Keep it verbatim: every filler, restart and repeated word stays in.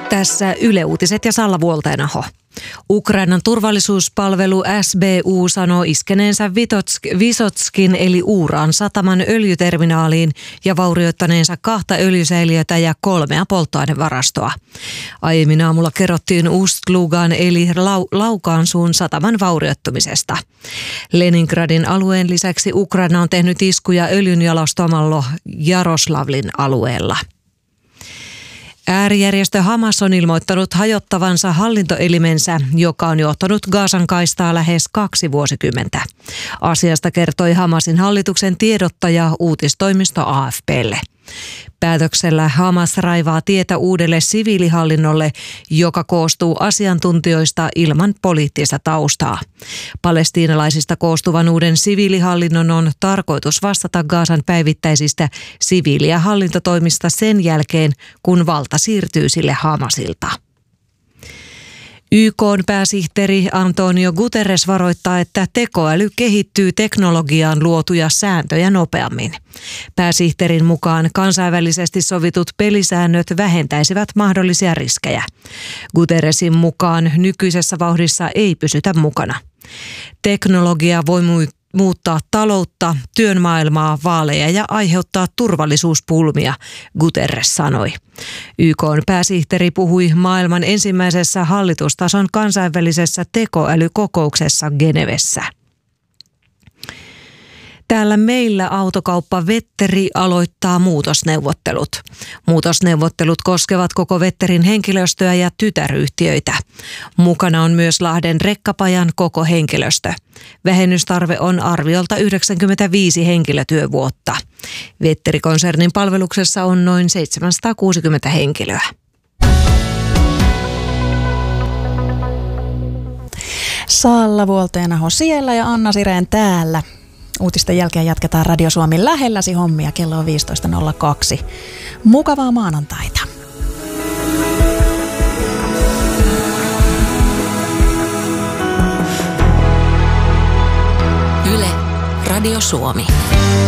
Tässä Yle Uutiset ja Salla Vuolteenaho. Ukrainan turvallisuuspalvelu S B U sanoo iskeneensä Vysotskin eli Uuraan sataman öljyterminaaliin ja vaurioittaneensa kahta öljysäiliötä ja kolmea polttoainevarastoa. Aiemmin aamulla kerrottiin Ust-Lugan eli Lau- Laukaansuun sataman vaurioittumisesta. Leningradin alueen lisäksi Ukraina on tehnyt iskuja öljynjalostamalla Jaroslavlin alueella. Äärijärjestö Hamas on ilmoittanut hajottavansa hallintoelimensä, joka on johtanut Gazan kaistaa lähes kaksi vuosikymmentä. Asiasta kertoi Hamasin hallituksen tiedottaja uutistoimisto A F P:lle. Päätöksellä Hamas raivaa tietä uudelle siviilihallinnolle, joka koostuu asiantuntijoista ilman poliittista taustaa. Palestiinalaisista koostuvan uuden siviilihallinnon on tarkoitus vastata Gazan päivittäisistä siviili- ja hallintotoimista sen jälkeen, kun valta siirtyy sille Hamasilta. Y K:n pääsihteeri Antonio Guterres varoittaa, että tekoäly kehittyy teknologiaan luotuja sääntöjä nopeammin. Pääsihteerin mukaan kansainvälisesti sovitut pelisäännöt vähentäisivät mahdollisia riskejä. Guterresin mukaan nykyisessä vauhdissa ei pysytä mukana. Teknologia voi mu- muuttaa taloutta, työn maailmaa, vaaleja ja aiheuttaa turvallisuuspulmia, Guterres sanoi. Y K:n pääsihteeri puhui maailman ensimmäisessä hallitustason kansainvälisessä tekoälykokouksessa Genevessä. Täällä meillä autokauppa Vetteri aloittaa muutosneuvottelut. Muutosneuvottelut koskevat koko Vetterin henkilöstöä ja tytäryhtiöitä. Mukana on myös Lahden rekkapajan koko henkilöstö. Vähennystarve on arviolta yhdeksänkymmentäviisi henkilötyövuotta. Vetteri-konsernin palveluksessa on noin seitsemänsataakuusikymmentä henkilöä. Salla Vuolteenaho siellä ja Anna Sireen täällä. Uutisten jälkeen jatketaan Radio Suomi lähelläsi hommia. Kello on viisitoista nolla kaksi. Mukavaa maanantaita. Yle, Radio Suomi.